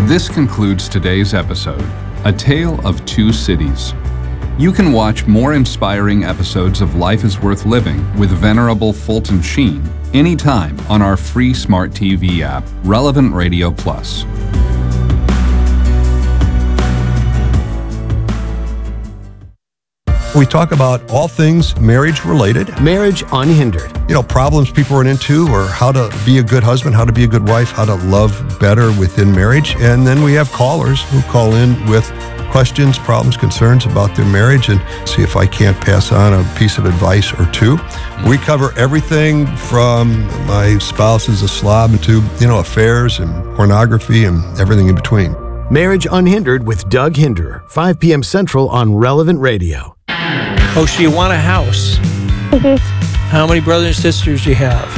This concludes today's episode, A Tale of Two Cities. You can watch more inspiring episodes of Life is Worth Living with Venerable Fulton Sheen anytime on our free smart TV app, Relevant Radio Plus. We talk about all things marriage related. Marriage Unhindered. Problems people run into, or how to be a good husband, how to be a good wife, how to love better within marriage. And then we have callers who call in with questions, problems, concerns about their marriage, and see if I can't pass on a piece of advice or two. We cover everything from my spouse is a slob to, affairs and pornography and everything in between. Marriage Unhindered with Doug Hinderer, 5 p.m. Central on Relevant Radio. Oh, so you want a house? Mm-hmm. How many brothers and sisters do you have?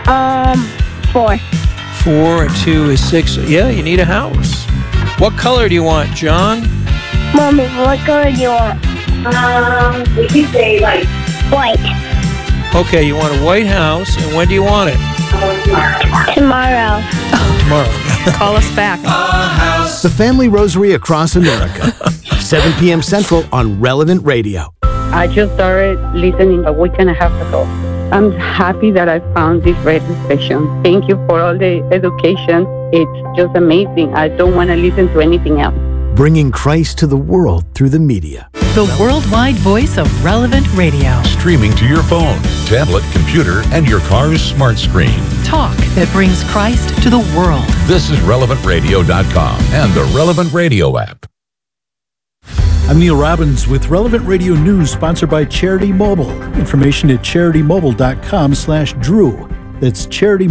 4. 4 and 2 is 6. Yeah, you need a house. What color do you want, John? Mommy, what color do you want? We could say like White. Okay, you want a white house, and when do you want it? Tomorrow. Tomorrow. Call us back. The Family Rosary Across America, 7 p.m. Central on Relevant Radio. I just started listening a week and a half ago. I'm happy that I found this radio station. Thank you for all the education. It's just amazing. I don't want to listen to anything else. Bringing Christ to the world through the media. The worldwide voice of Relevant Radio. Streaming to your phone, tablet, computer, and your car's smart screen. Talk that brings Christ to the world. This is RelevantRadio.com and the Relevant Radio app. I'm Neil Robbins with Relevant Radio News, sponsored by Charity Mobile. Information at CharityMobile.com/Drew. That's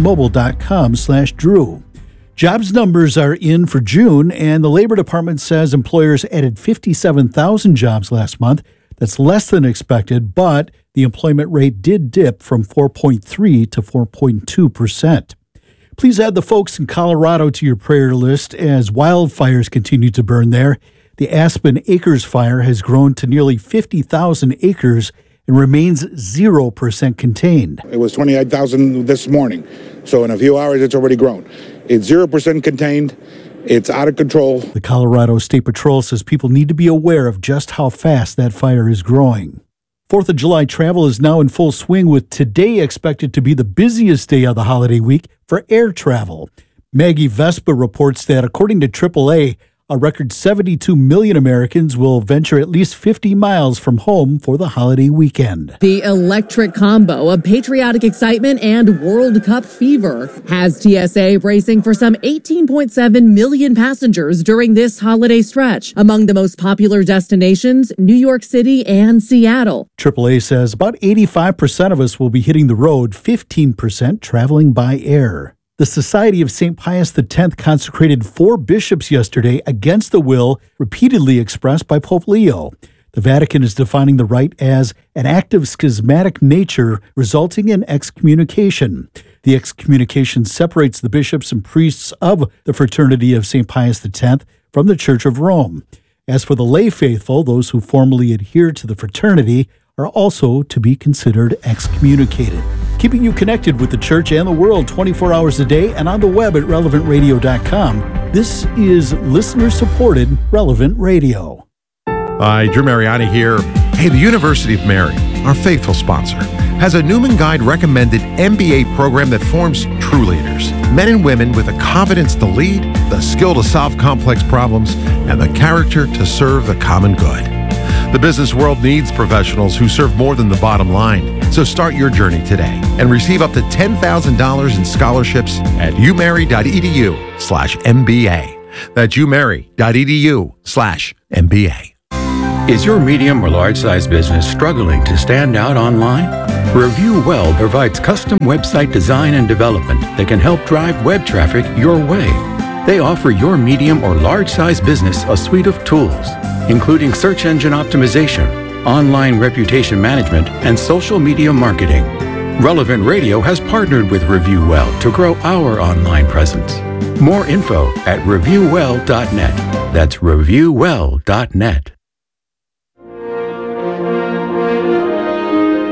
CharityMobile.com/Drew. Jobs numbers are in for June, and the Labor Department says employers added 57,000 jobs last month. That's less than expected, but the employment rate did dip from 4.3 to 4.2%. Please add the folks in Colorado to your prayer list as wildfires continue to burn there. The Aspen Acres fire has grown to nearly 50,000 acres and remains 0% contained. It was 28,000 this morning, so in a few hours it's already grown. It's 0% contained. It's out of control. The Colorado State Patrol says people need to be aware of just how fast that fire is growing. 4th of July travel is now in full swing, with today expected to be the busiest day of the holiday week for air travel. Maggie Vespa reports that according to AAA, a record 72 million Americans will venture at least 50 miles from home for the holiday weekend. The electric combo of patriotic excitement and World Cup fever has TSA bracing for some 18.7 million passengers during this holiday stretch. Among the most popular destinations, New York City and Seattle. AAA says about 85% of us will be hitting the road, 15% traveling by air. The Society of St. Pius X consecrated 4 bishops yesterday against the will repeatedly expressed by Pope Leo. The Vatican is defining the rite as an act of schismatic nature resulting in excommunication. The excommunication separates the bishops and priests of the Fraternity of St. Pius X from the Church of Rome. As for the lay faithful, those who formally adhere to the fraternity are also to be considered excommunicated. Keeping you connected with the church and the world 24 hours a day and on the web at relevantradio.com. This is listener-supported Relevant Radio. Hi, Drew Mariani here. Hey, the University of Mary, our faithful sponsor, has a Newman Guide recommended MBA program that forms true leaders. Men and women with the confidence to lead, the skill to solve complex problems, and the character to serve the common good. The business world needs professionals who serve more than the bottom line. So start your journey today and receive up to $10,000 in scholarships at umary.edu/MBA. That's umary.edu/MBA. Is your medium or large size business struggling to stand out online? Review Well provides custom website design and development that can help drive web traffic your way. They offer your medium or large size business a suite of tools, including search engine optimization, online reputation management, and social media marketing. Relevant Radio has partnered with Review Well to grow our online presence. More info at reviewwell.net. That's reviewwell.net.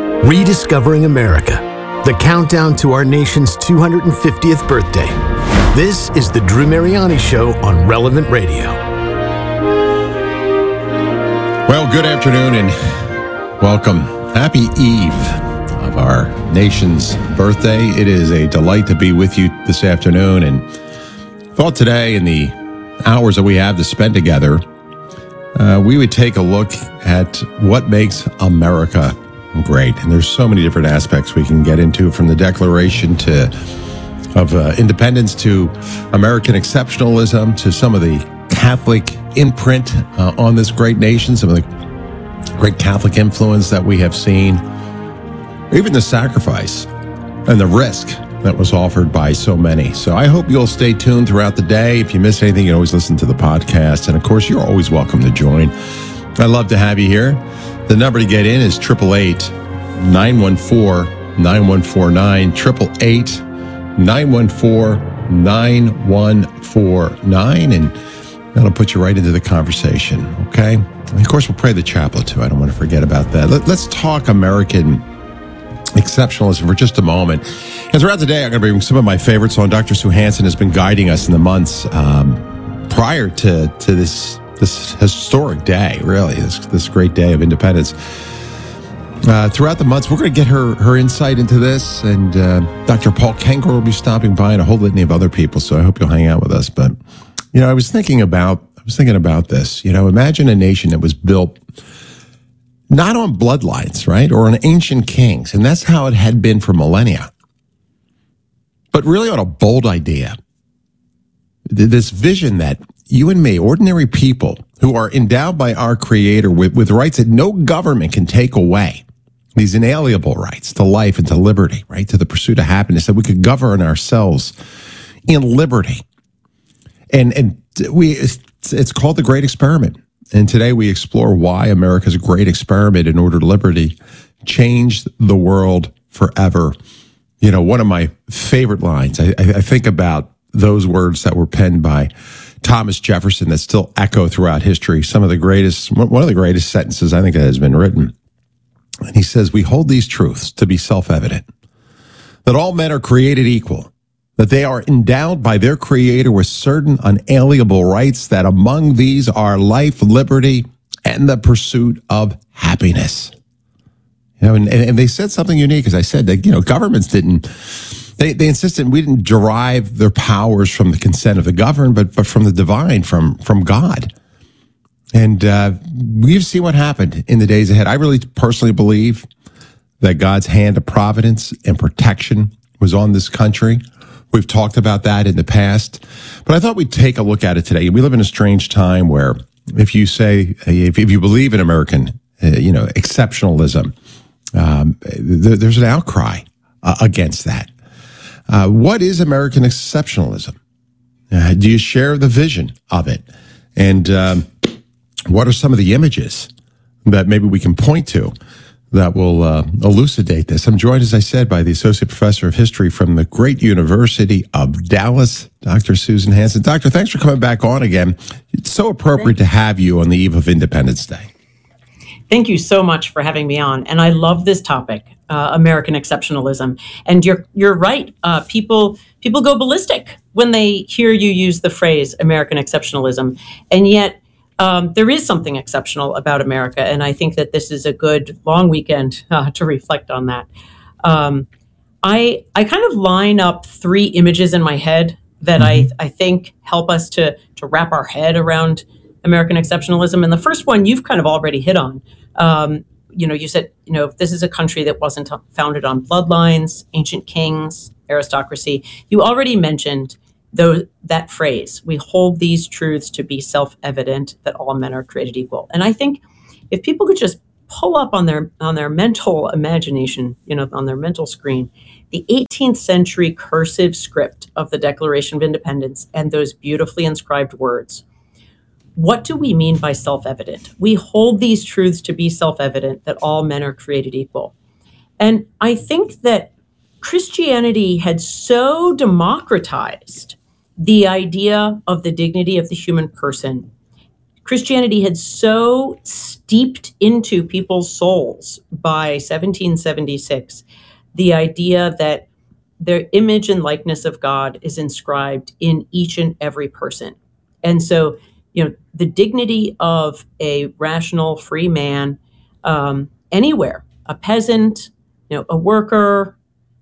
Rediscovering America, the countdown to our nation's 250th birthday. This is the Drew Mariani Show on Relevant Radio. Well, good afternoon and welcome. Happy Eve of our nation's birthday. It is a delight to be with you this afternoon, and thought today in the hours that we have to spend together, we would take a look at what makes America great. And there's so many different aspects we can get into, from the Declaration of Independence to American exceptionalism to some of the Catholic imprint on this great nation, some of the great Catholic influence that we have seen, even the sacrifice and the risk that was offered by so many. So I hope you'll stay tuned throughout the day. If you miss anything, you can always listen to the podcast. And of course, you're always welcome to join. I'd love to have you here. The number to get in is 888-914-9149, 888-914-9149, and that'll put you right into the conversation, okay? And of course, we'll pray the chaplet, too. I don't want to forget about that. Let's talk American exceptionalism for just a moment. And throughout the day, I'm going to bring some of my favorites on. Dr. Sue Hansen has been guiding us in the months prior to this historic day, really, this great day of independence. Throughout the months, we're going to get her insight into this, and Dr. Paul Kengor will be stopping by, and a whole litany of other people, so I hope you'll hang out with us. But, I was thinking about this. Imagine a nation that was built not on bloodlines, right, or on ancient kings, and that's how it had been for millennia, but really on a bold idea. This vision that you and me, ordinary people who are endowed by our Creator with rights that no government can take away, these inalienable rights to life and to liberty, right, to the pursuit of happiness, that we could govern ourselves in liberty. And it's called the Great Experiment. And today we explore why America's great experiment in order to liberty changed the world forever. One of my favorite lines, I think about those words that were penned by Thomas Jefferson that still echo throughout history. One of the greatest sentences I think that has been written. And he says, "We hold these truths to be self-evident, that all men are created equal, that they are endowed by their Creator with certain unalienable rights, that among these are life, liberty, and the pursuit of happiness." And they said something unique, as I said, that, governments didn't, they insisted we didn't derive their powers from the consent of the governed, but from the divine, from God. And we've seen what happened in the days ahead. I really personally believe that God's hand of providence and protection was on this country. We've talked about that in the past, but I thought we'd take a look at it today. We live in a strange time where if you believe in American, exceptionalism, there's an outcry against that. What is American exceptionalism? Do you share the vision of it? And what are some of the images that maybe we can point to that will elucidate this? I'm joined, as I said, by the Associate Professor of History from the great University of Dallas, Dr. Susan Hansen. Doctor, thanks for coming back on again. It's so appropriate to have you on the eve of Independence Day. Thank you so much for having me on. And I love this topic, American exceptionalism. And you're right. People go ballistic when they hear you use the phrase American exceptionalism. And yet there is something exceptional about America. And I think that this is a good long weekend to reflect on that. I kind of line up three images in my head that I think help us to wrap our head around American exceptionalism. And the first one you've kind of already hit on. You said, this is a country that wasn't founded on bloodlines, ancient kings, aristocracy. You already mentioned that phrase, we hold these truths to be self-evident, that all men are created equal. And I think if people could just pull up on their mental imagination, on their mental screen, the 18th century cursive script of the Declaration of Independence and those beautifully inscribed words. What do we mean by self-evident? We hold these truths to be self-evident, that all men are created equal. And I think that Christianity had so democratized the idea of the dignity of the human person. Christianity had so steeped into people's souls by 1776 the idea that the image and likeness of God is inscribed in each and every person. And so, the dignity of a rational, free man, anywhere, a peasant, a worker,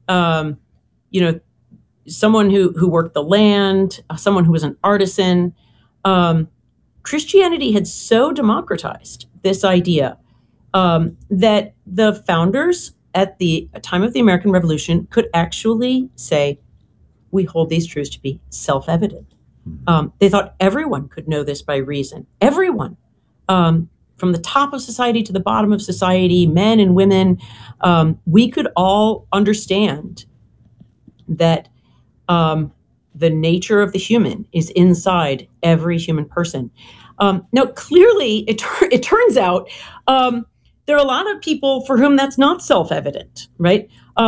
someone who worked the land, someone who was an artisan. Christianity had so democratized this idea that the founders at the time of the American Revolution could actually say, we hold these truths to be self-evident. They thought everyone could know this by reason. Everyone, from the top of society to the bottom of society, men and women, we could all understand that the nature of the human is inside every human person. Now, clearly, it turns out there are a lot of people for whom that's not self-evident, right?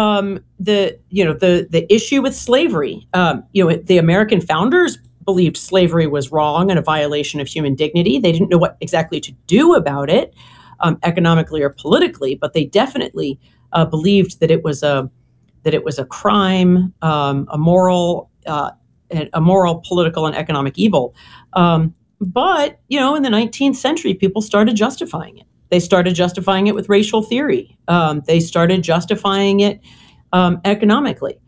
The issue with slavery, the American founders believed slavery was wrong and a violation of human dignity. They didn't know what exactly to do about it, economically or politically, but they definitely believed that it was a crime, a moral, political, and economic evil. But in the 19th century, people started justifying it. They started justifying it with racial theory. They started justifying it economically.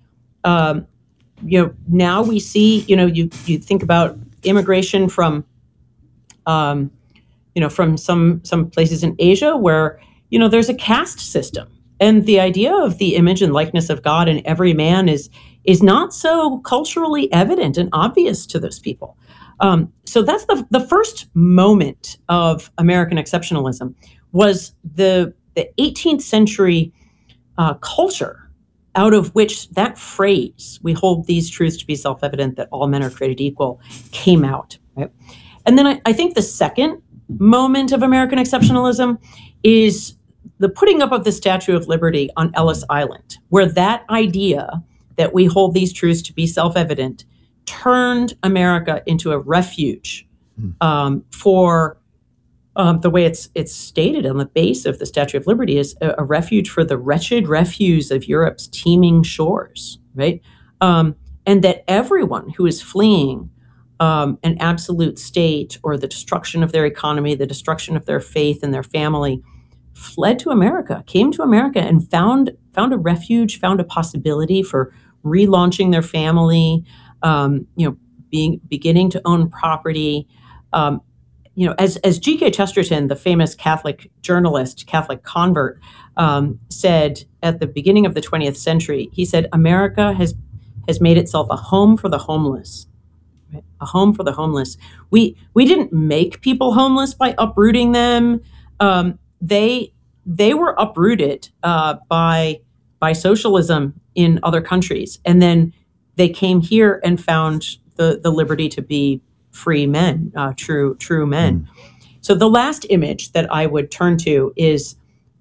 Now we see, you think about immigration from some places in Asia where, there's a caste system. And the idea of the image and likeness of God in every man is not so culturally evident and obvious to those people. So that's the first moment of American exceptionalism was the 18th century culture out of which that phrase, we hold these truths to be self-evident that all men are created equal, came out. Right? And then I think the second moment of American exceptionalism is the putting up of the Statue of Liberty on Ellis Island, where that idea that we hold these truths to be self-evident turned America into a refuge for the way it's stated on the base of the Statue of Liberty is a refuge for the wretched refuse of Europe's teeming shores, right? And that everyone who is fleeing an absolute state or the destruction of their economy, the destruction of their faith and their family, fled to America, came to America and found a refuge, found a possibility for relaunching their family, beginning to own property. As G.K. Chesterton, the famous Catholic journalist, Catholic convert, said at the beginning of the 20th century, he said, America has made itself a home for the homeless. Right? A home for the homeless. We didn't make people homeless by uprooting them. They were uprooted by socialism in other countries, and then they came here and found the liberty to be free men, true men. So the last image that I would turn to is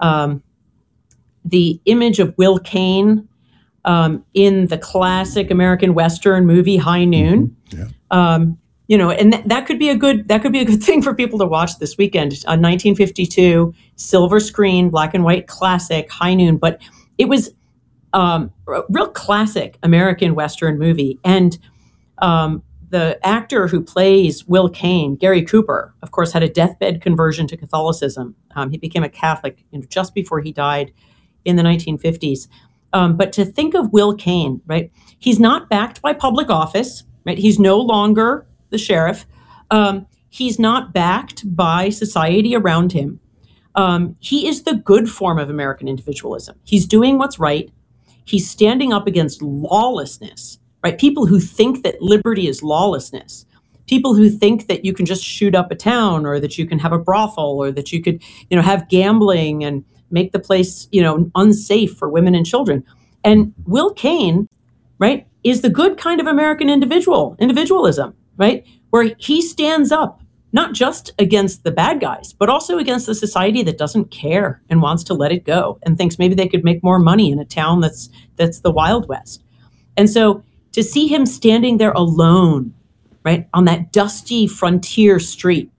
the image of Will Cain in the classic American Western movie High Noon. And that could be a good thing for people to watch this weekend. A 1952 silver screen, black and white classic High Noon, but it was a real classic American Western movie. And the actor who plays Will Cain, Gary Cooper, of course, had a deathbed conversion to Catholicism. He became a Catholic just before he died in the 1950s. But to think of Will Cain, right? He's not backed by public office, right? He's no longer the sheriff. He's not backed by society around him. He is the good form of American individualism. He's doing what's right. He's standing up against lawlessness, right? People who think that liberty is lawlessness. People who think that you can just shoot up a town, or that you can have a brothel, or that you could, have gambling and make the place, unsafe for women and children. And Will Cain, right, is the good kind of American individualism, right? Where he stands up, not just against the bad guys, but also against the society that doesn't care and wants to let it go and thinks maybe they could make more money in a town that's the Wild West. And so to see him standing there alone, right, on that dusty frontier street,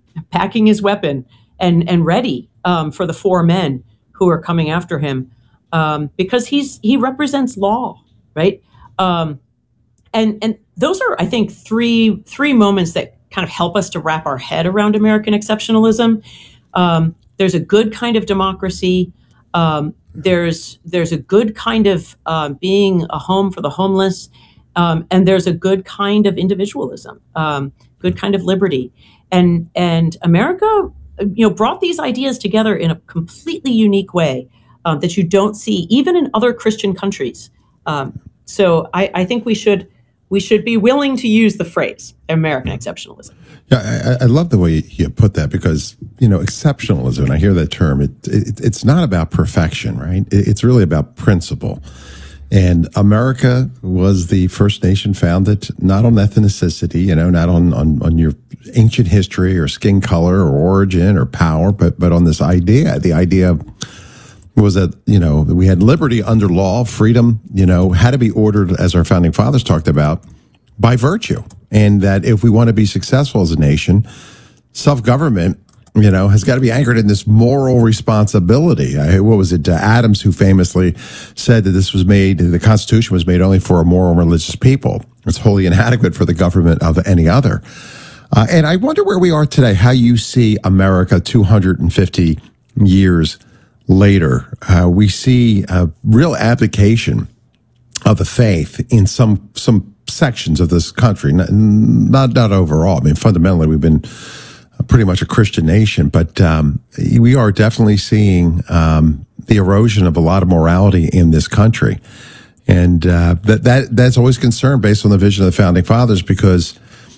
packing his weapon and ready for the four men who are coming after him, because he represents law, right? And those are, I think, three moments that kind of help us to wrap our head around American exceptionalism. There's a good kind of democracy. There's a good kind of being a home for the homeless, and there's a good kind of individualism, good kind of liberty, and America, brought these ideas together in a completely unique way that you don't see even in other Christian countries. So I think we should be willing to use the phrase American exceptionalism. Yeah, I love the way you put that, because, exceptionalism, and I hear that term, it's not about perfection, right? It's really about principle. And America was the first nation founded not on ethnicity, not on your ancient history or skin color or origin or power, but on this idea. The idea was that, we had liberty under law, freedom, had to be ordered, as our founding fathers talked about, by virtue. And that if we want to be successful as a nation, self-government, has got to be anchored in this moral responsibility. What was it? Adams, who famously said that the Constitution was made only for a moral and religious people. It's wholly inadequate for the government of any other. And I wonder where we are today, how you see America 250 years later. We see a real abdication of the faith in some sections of this country, not overall. I mean, fundamentally, we've been pretty much a Christian nation, but we are definitely seeing the erosion of a lot of morality in this country, and that's always concern based on the vision of the founding fathers, because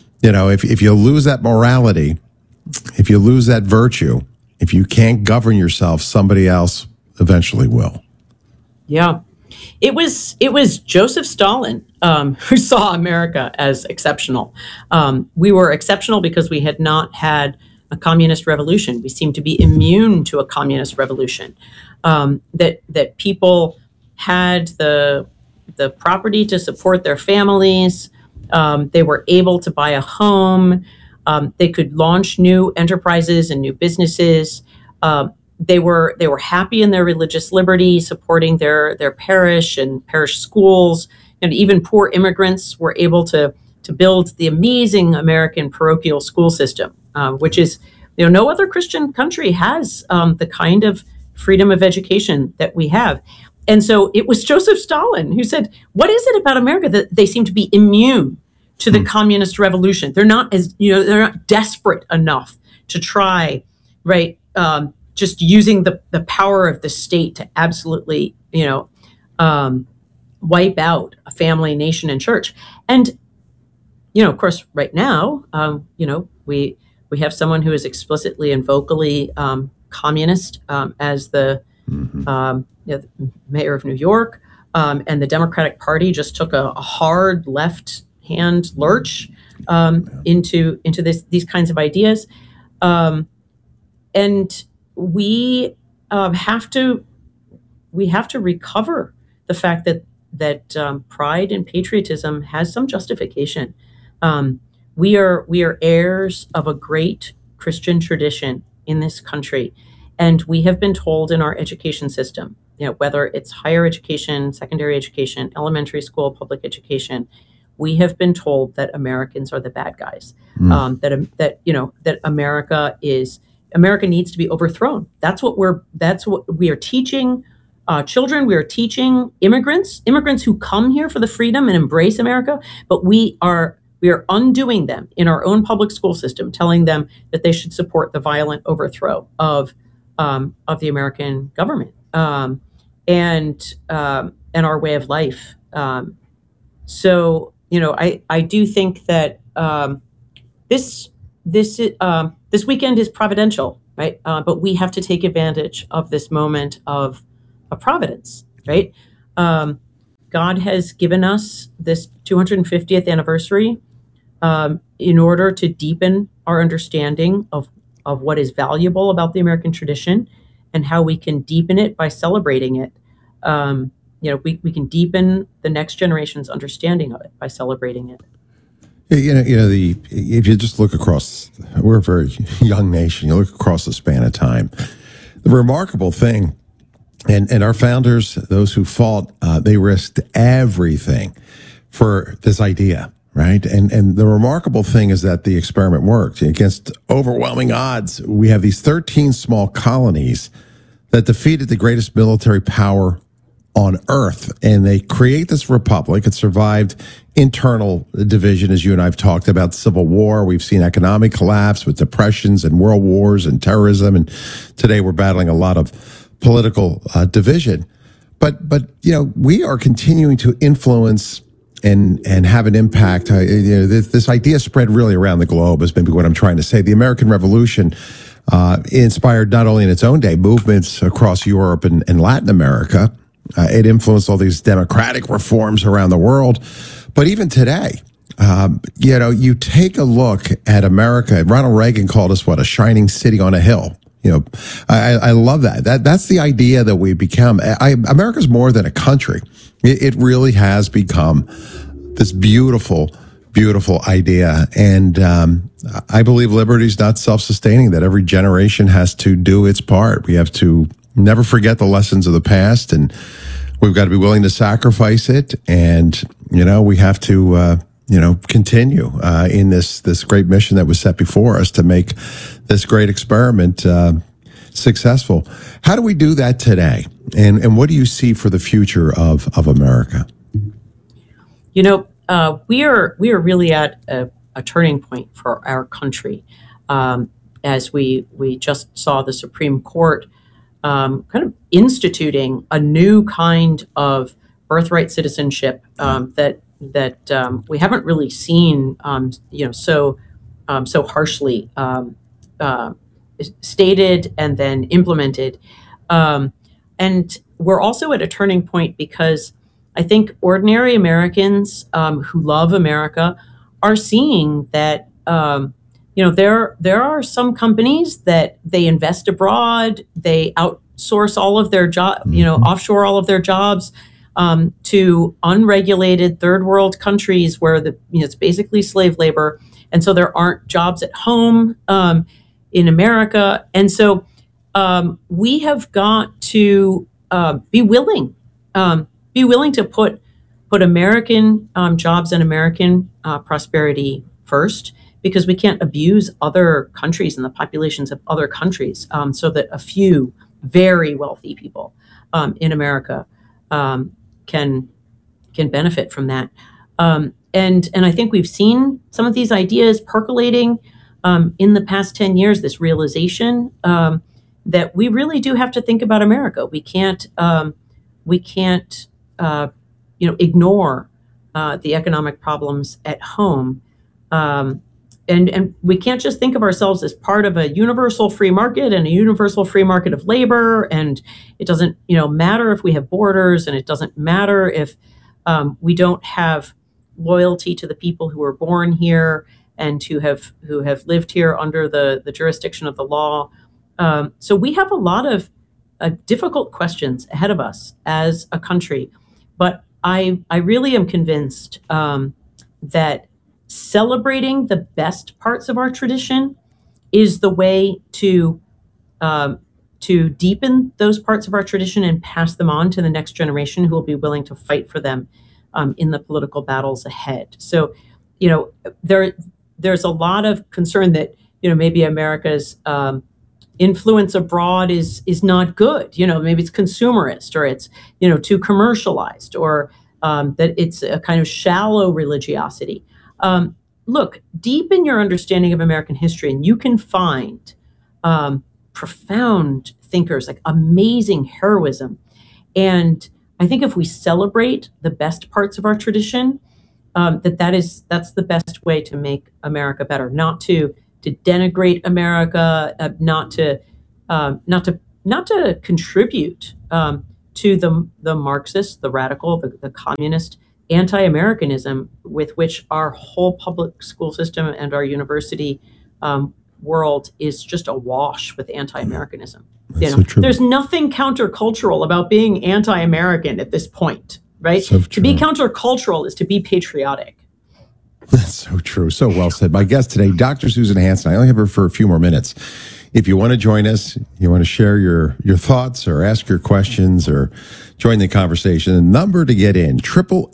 if you lose that morality, if you lose that virtue, if you can't govern yourself, somebody else eventually will. Yeah. It was Joseph Stalin who saw America as exceptional. We were exceptional because we had not had a communist revolution. We seemed to be immune to a communist revolution. That people had the property to support their families. They were able to buy a home. They could launch new enterprises and new businesses. They were happy in their religious liberty, supporting their parish and parish schools, and even poor immigrants were able to build the amazing American parochial school system, which is, no other Christian country has the kind of freedom of education that we have. And so it was Joseph Stalin who said, "What is it about America that they seem to be immune to the communist revolution? They're not they're not desperate enough to try, right?" Just using the power of the state to absolutely, wipe out a family, nation, and church. And, of course, right now, we have someone who is explicitly and vocally communist as the mayor of New York, and the Democratic Party just took a hard left-hand lurch into these kinds of ideas, and we have to recover the fact that pride and patriotism has some justification. We are heirs of a great Christian tradition in this country, and we have been told in our education system, whether it's higher education, secondary education, elementary school, public education, we have been told that Americans are the bad guys. That America needs to be overthrown. That's what we are teaching children. We are teaching immigrants who come here for the freedom and embrace America, but we are undoing them in our own public school system, telling them that they should support the violent overthrow of the American government and our way of life. So I do think that this weekend is providential, right? But we have to take advantage of this moment of providence, right? God has given us this 250th anniversary in order to deepen our understanding of what is valuable about the American tradition and how we can deepen it by celebrating it. We can deepen the next generation's understanding of it by celebrating it. If you just look across, we're a very young nation. You look across the span of time. The remarkable thing And our founders, those who fought, they risked everything for this idea, right? And the remarkable thing is that the experiment worked. Against overwhelming odds, we have these 13 small colonies that defeated the greatest military power on Earth. And they create this republic. It survived internal division, as you and I have talked about, Civil War. We've seen economic collapse with depressions and world wars and terrorism. And today we're battling a lot of political division. But we are continuing to influence and have an impact. This idea spread really around the globe is maybe what I'm trying to say. The American Revolution inspired not only in its own day movements across Europe and Latin America. It influenced all these democratic reforms around the world. But even today, you take a look at America. Ronald Reagan called us, a shining city on a hill. I love that. That's the idea that we become. America's more than a country. It really has become this beautiful, beautiful idea. And I believe liberty is not self-sustaining, that every generation has to do its part. We have to never forget the lessons of the past, and we've got to be willing to sacrifice it. And, we have to, continue in this great mission that was set before us to make this great experiment successful. How do we do that today? And what do you see for the future of America? We are really at a turning point for our country. As we just saw the Supreme Court kind of instituting a new kind of birthright citizenship that we haven't really seen, so harshly stated and then implemented. And we're also at a turning point because I think ordinary Americans who love America are seeing that there are some companies that they invest abroad, they outsource all of their offshore all of their jobs to unregulated third world countries where it's basically slave labor, and so there aren't jobs at home in America, and so we have got to be willing to put American jobs and American prosperity first, because we can't abuse other countries and the populations of other countries so that a few very wealthy people in America can benefit from that. And I think we've seen some of these ideas percolating in the past 10 years, this realization that we really do have to think about America. We can't ignore the economic problems at home. And we can't just think of ourselves as part of a universal free market and a universal free market of labor. And it doesn't, matter if we have borders, and it doesn't matter if we don't have loyalty to the people who were born here and who have lived here under the jurisdiction of the law. So we have a lot of difficult questions ahead of us as a country. But I really am convinced that celebrating the best parts of our tradition is the way to deepen those parts of our tradition and pass them on to the next generation who will be willing to fight for them in the political battles ahead. So, there's a lot of concern that maybe America's influence abroad is not good. Maybe it's consumerist, or it's too commercialized, or that it's a kind of shallow religiosity. Look, deepen your understanding of American history, and you can find profound thinkers, like amazing heroism. And I think if we celebrate the best parts of our tradition, that's the best way to make America better. Not to denigrate America, not to contribute to the Marxist, the radical, the communist anti-Americanism with which our whole public school system and our university world is just awash with anti-Americanism. So true. There's nothing countercultural about being anti-American at this point, right? So to be countercultural is to be patriotic. That's so true. So well said. My guest today, Dr. Susan Hansen, I only have her for a few more minutes, If you want to join us, you want to share your thoughts or ask your questions or join the conversation, the number to get in,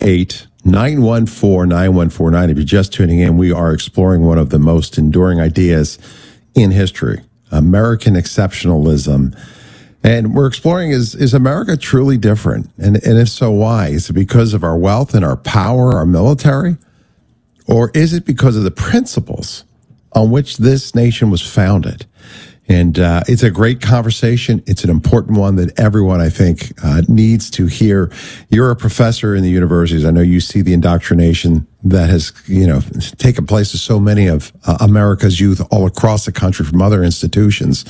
888-914-9149. If you're just tuning in, we are exploring one of the most enduring ideas in history, American exceptionalism. And we're exploring, is America truly different? And if so, why? Is it because of our wealth and our power, our military? Or is it because of the principles on which this nation was founded? And it's a great conversation. It's an important one that everyone, I think, needs to hear. You're a professor in the universities. I know you see the indoctrination that has, taken place to so many of America's youth all across the country from other institutions.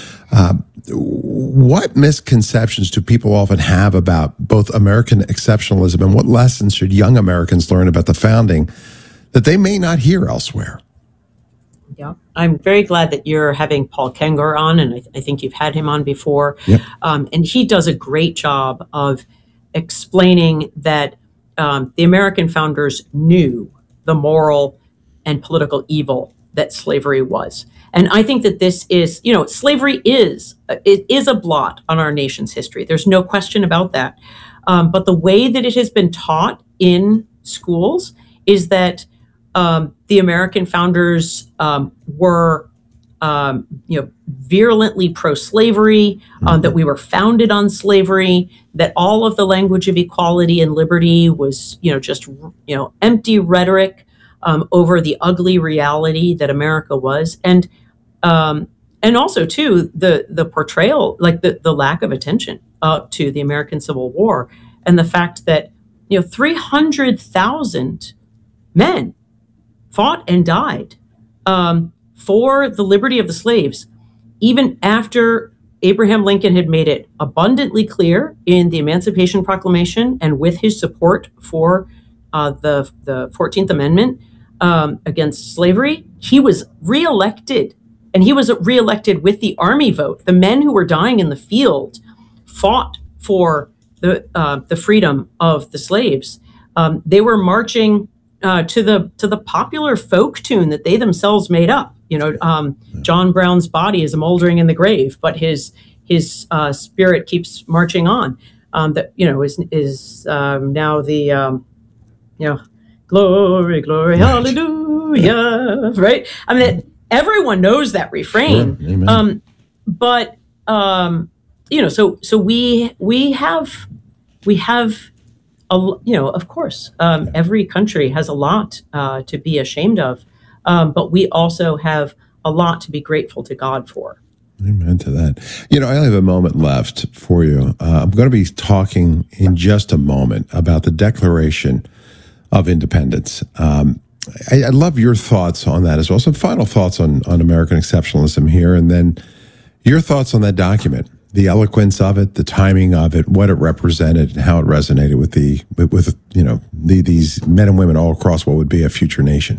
What misconceptions do people often have about both American exceptionalism, and what lessons should young Americans learn about the founding that they may not hear elsewhere? Yeah, I'm very glad that you're having Paul Kengor on, and I think you've had him on before. Yep. And he does a great job of explaining that the American founders knew the moral and political evil that slavery was. And I think that this is, slavery is a blot on our nation's history. There's no question about that. But the way that it has been taught in schools is that the American founders were, virulently pro-slavery, that we were founded on slavery, that all of the language of equality and liberty was, just empty rhetoric over the ugly reality that America was, and also too the portrayal, like the lack of attention to the American Civil War, and the fact that 300,000 men fought and died for the liberty of the slaves, even after Abraham Lincoln had made it abundantly clear in the Emancipation Proclamation and with his support for the 14th Amendment against slavery. He was reelected, and he was reelected with the Army vote. The men who were dying in the field fought for the freedom of the slaves. They were marching to the popular folk tune that they themselves made up. John Brown's body is moldering in the grave, but his spirit keeps marching on. That is now the glory, glory, hallelujah. Right? I mean, everyone knows that refrain. Yeah, amen. But so we have. Of course, every country has a lot to be ashamed of, but we also have a lot to be grateful to God for. Amen to that. I only have a moment left for you. I'm going to be talking in just a moment about the Declaration of Independence. I'd love your thoughts on that as well. Some final thoughts on American exceptionalism here, and then your thoughts on that document. The eloquence of it, the timing of it, what it represented, and how it resonated with these men and women all across what would be a future nation.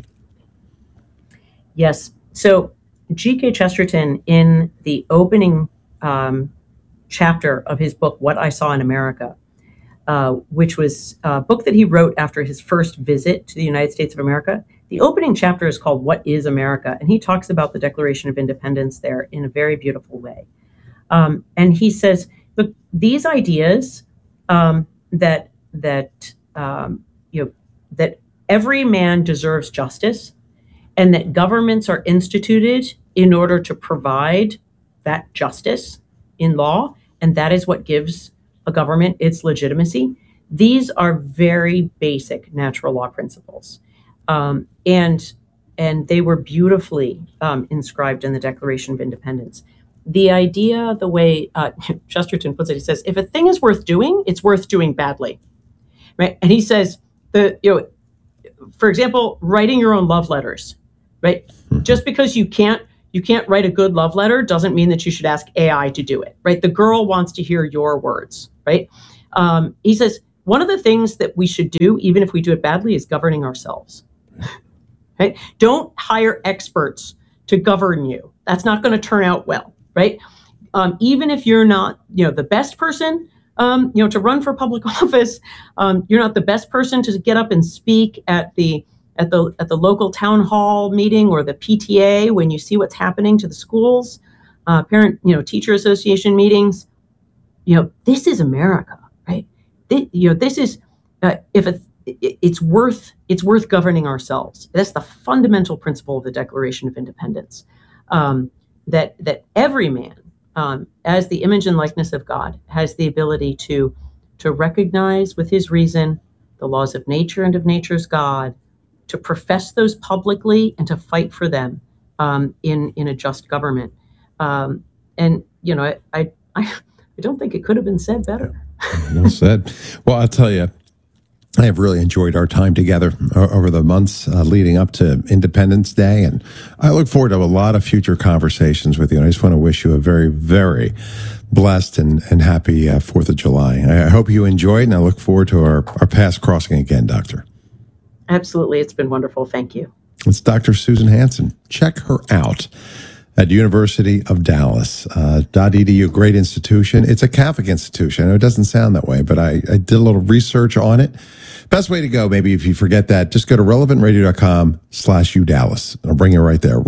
Yes. So G.K. Chesterton, in the opening chapter of his book, What I Saw in America, which was a book that he wrote after his first visit to the United States of America, the opening chapter is called What is America? And he talks about the Declaration of Independence there in a very beautiful way. And he says, look, these ideas that every man deserves justice, and that governments are instituted in order to provide that justice in law, and that is what gives a government its legitimacy. These are very basic natural law principles, and they were beautifully inscribed in the Declaration of Independence. The idea, the way Chesterton puts it, he says, if a thing is worth doing, it's worth doing badly, right? And he says, for example, writing your own love letters, right? Mm-hmm. Just because you can't write a good love letter doesn't mean that you should ask AI to do it, right? The girl wants to hear your words, right? He says, one of the things that we should do, even if we do it badly, is governing ourselves, right? Don't hire experts to govern you. That's not going to turn out well. Right? Even if you're not, the best person, to run for public office, you're not the best person to get up and speak at the local town hall meeting or the PTA when you see what's happening to the schools. teacher association meetings. This is America, right? This is it's worth governing ourselves. That's the fundamental principle of the Declaration of Independence. That every man, as the image and likeness of God, has the ability to recognize with his reason the laws of nature and of nature's God, to profess those publicly and to fight for them in a just government. I don't think it could have been said better. Well said. Well, I'll tell you, I have really enjoyed our time together over the months leading up to Independence Day, and I look forward to a lot of future conversations with you. And I just want to wish you a very, very blessed and happy 4th of July. I hope you enjoyed, and I look forward to our paths crossing again, Doctor. Absolutely. It's been wonderful. Thank you. It's Dr. Susan Hansen. Check her out at University of Dallas. .edu, great institution. It's a Catholic institution. I know it doesn't sound that way, but I did a little research on it. Best way to go, maybe if you forget that, just go to relevantradio.com/UDallas. I'll bring you right there.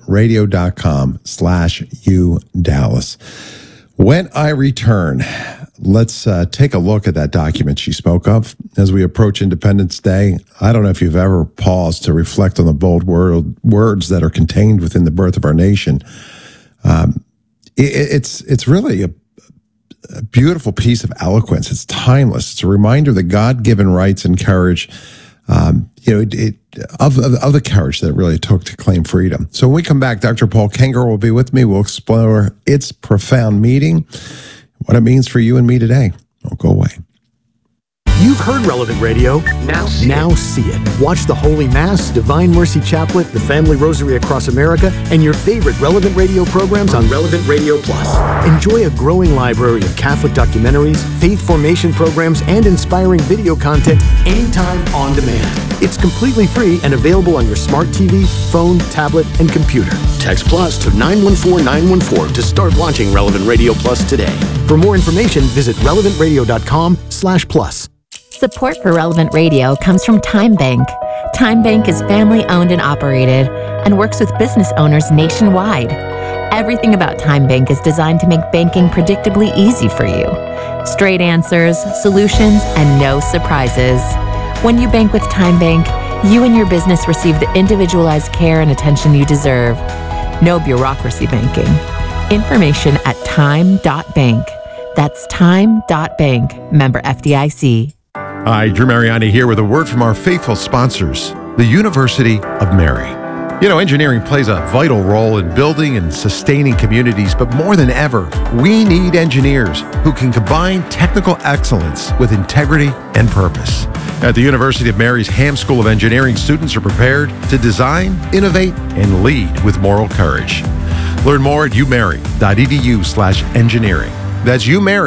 relevantradio.com/UDallas. When I return, let's take a look at that document she spoke of as we approach Independence Day. I don't know if you've ever paused to reflect on the bold words that are contained within the birth of our nation. It's really a beautiful piece of eloquence. It's timeless. It's a reminder of the God-given rights and courage, of the courage that it really took to claim freedom. So when we come back, Dr. Paul Kenger will be with me. We'll explore its profound meaning, what it means for you and me today. Don't go away. You've heard Relevant Radio. Now see it. Watch the Holy Mass, Divine Mercy Chaplet, the Family Rosary Across America, and your favorite Relevant Radio programs on Relevant Radio Plus. Enjoy a growing library of Catholic documentaries, faith formation programs, and inspiring video content anytime on demand. It's completely free and available on your smart TV, phone, tablet, and computer. Text Plus to 914-914 to start launching Relevant Radio Plus today. For more information, visit relevantradio.com/plus. Support for Relevant Radio comes from Time Bank. Time Bank is family owned and operated and works with business owners nationwide. Everything about Time Bank is designed to make banking predictably easy for you. Straight answers, solutions, and no surprises. When you bank with Time Bank, you and your business receive the individualized care and attention you deserve. No bureaucracy banking. Information at time.bank. That's time.bank. Member FDIC. Hi, Drew Mariani here with a word from our faithful sponsors, the University of Mary. You know, engineering plays a vital role in building and sustaining communities, but more than ever, we need engineers who can combine technical excellence with integrity and purpose. At the University of Mary's Ham School of Engineering, students are prepared to design, innovate, and lead with moral courage. Learn more at umary.edu/engineering. That's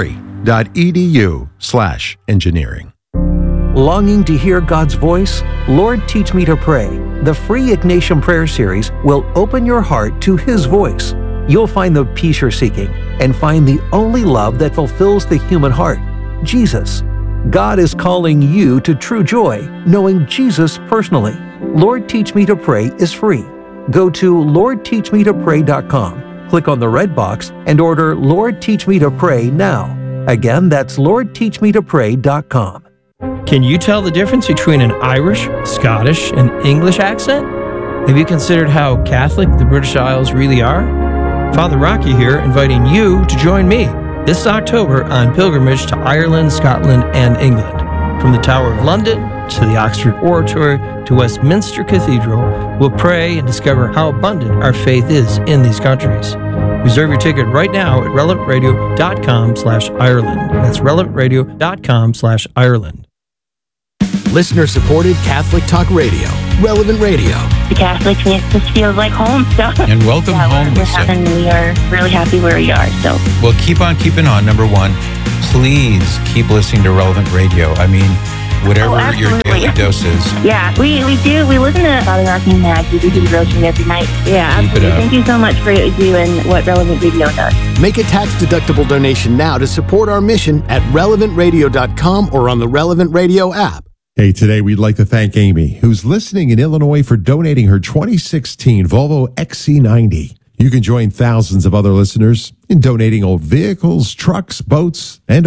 umary.edu/engineering. Longing to hear God's voice? Lord, Teach Me to Pray. The free Ignatian Prayer Series will open your heart to His voice. You'll find the peace you're seeking and find the only love that fulfills the human heart, Jesus. God is calling you to true joy, knowing Jesus personally. Lord, Teach Me to Pray is free. Go to LordTeachMeToPray.com, click on the red box, and order Lord, Teach Me to Pray now. Again, that's LordTeachMeToPray.com. Can you tell the difference between an Irish, Scottish, and English accent? Have you considered how Catholic the British Isles really are? Father Rocky here, inviting you to join me this October on pilgrimage to Ireland, Scotland, and England. From the Tower of London to the Oxford Oratory to Westminster Cathedral, we'll pray and discover how abundant our faith is in these countries. Reserve your ticket right now at relevantradio.com/Ireland. That's relevantradio.com/Ireland. Listener-supported Catholic Talk Radio, Relevant Radio. The Catholics make this feel like home. So and welcome home, Lisa. And we are really happy where we are. So well, keep on keeping on. Number one, please keep listening to Relevant Radio. I mean, whatever your daily dose is. Yeah, we do. We listen to Father Rocky and Matt. We do the Rosary every night. Yeah, absolutely. Thank you so much for what you do and what Relevant Radio does. Make a tax-deductible donation now to support our mission at relevantradio.com or on the Relevant Radio app. Hey, today we'd like to thank Amy, who's listening in Illinois, for donating her 2016 Volvo XC90. You can join thousands of other listeners in donating old vehicles, trucks, boats, and